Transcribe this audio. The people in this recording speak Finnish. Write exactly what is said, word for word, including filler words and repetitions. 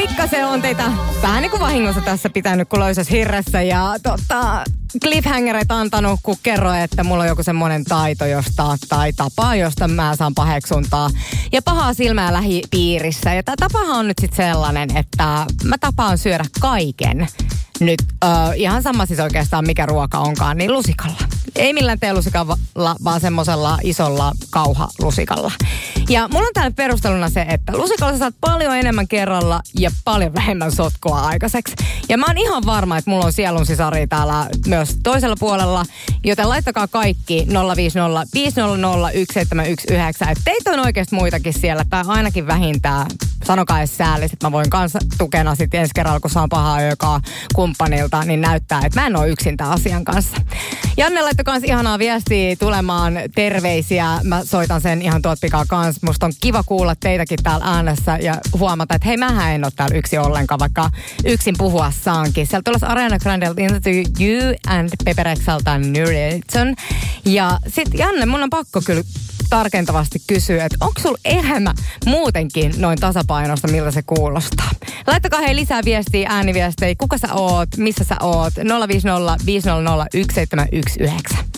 pikkasen on teitä vähän niin kuin vahingossa tässä pitänyt kuin löysässä hirressä ja tota, cliffhangereita antanut, kun kerroin, että mulla on joku semmoinen taito josta, tai tapa, josta mä saan paheksuntaa ja pahaa silmää lähipiirissä. Ja tää tapahan on nyt sitten sellainen, että mä tapaan syödä kaiken nyt uh, ihan sama siis oikeastaan mikä ruoka onkaan, niin lusikalla. Ei millään teelusikalla, vaan semmoisella isolla kauhalusikalla. Ja mulla on täällä perusteluna se, että lusikalla sä saat paljon enemmän kerralla ja paljon vähemmän sotkua aikaiseksi. Ja mä oon ihan varma, että mulla on sielun sisari täällä myös toisella puolella, joten laittakaa kaikki nolla viisi nolla viisi nolla nolla yksi seitsemän yksi yhdeksän. Että teitä on oikeasti muitakin siellä, tai ainakin vähintään. Sanokaa edes säällis, että mä voin kanssa tukena sitten ensi kerralla, kun saan pahaa joka kumppanilta, niin näyttää, että mä en ole yksin tämän asian kanssa. Janne laittoi kans ihanaa viestiä tulemaan, terveisiä. Mä soitan sen ihan tuot pikaa kans. Musta on kiva kuulla teitäkin täällä äänessä ja huomata, että hei, mähän en ole täällä yksin ollenkaan, vaikka yksin puhua saankin. Sieltä tulossa Ariana Grandelta Into You and Peperexalta Newton. Ja sit Janne, mun on pakko kyllä tarkentavasti kysyä, että onko sulla elämä muutenkin noin tasapainosta, miltä se kuulostaa? Laittakaa hei lisää viestiä, ääniviestejä, kuka sä oot, missä sä oot, nolla viisi nolla viisi nolla nolla yksi seitsemän yksi yhdeksän.